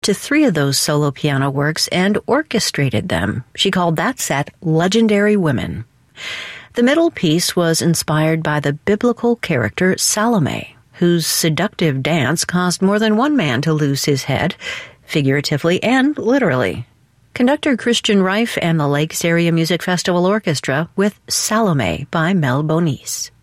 to 3 of those solo piano works and orchestrated them. She called that set Legendary Women. The middle piece was inspired by the biblical character Salome, whose seductive dance caused more than one man to lose his head, figuratively and literally. Conductor Christian Reif and the Lakes Area Music Festival Orchestra with Salome by Mel Bonis.